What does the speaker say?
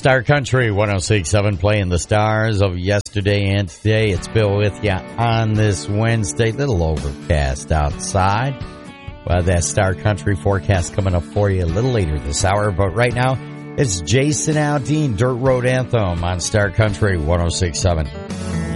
Star Country 106.7 playing the stars of yesterday and today. It's Bill with you on this Wednesday. Little overcast outside. Well, that Star Country forecast coming up for you a little later this hour. But right now, it's Jason Aldean, Dirt Road Anthem on Star Country 106.7.